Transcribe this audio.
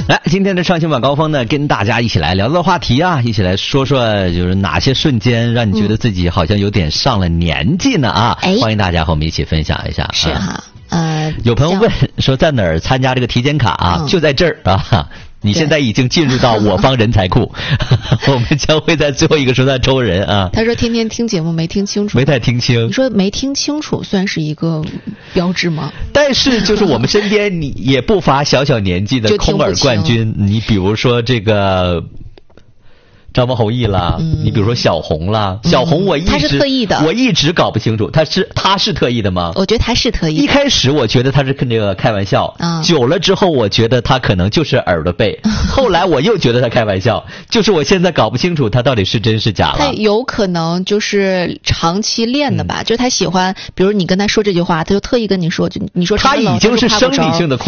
来，今天的上新晚高峰呢，跟大家一起来聊聊话题啊，一起来说说就是哪些瞬间让你觉得自己好像有点上了年纪呢啊？欢迎大家和我们一起分享一下。 是哈， 有朋友问说在哪儿参加这个体检卡啊？就在这儿啊。你现在已经进入到我方人才库，我们将会在最后一个时段抽人啊。 他说天天听节目没听清楚， 没太听清。 你说没听清楚算是一个标志吗？ 但是就是我们身边你也不乏小小年纪的空耳冠军，你比如说这个张文侯毅啦，你比如说小红啦，小红他是特意的， 我一直搞不清楚，他是特意的吗？ 我觉得他是特意的。 一开始我觉得他是跟这个开玩笑，久了之后我觉得他可能就是耳朵背，后来我又觉得他开玩笑，就是我现在搞不清楚他到底是真是假了。 他有可能就是长期练的吧，就是他喜欢，比如你跟他说这句话，他就特意跟你说，就你说他已经是生理性的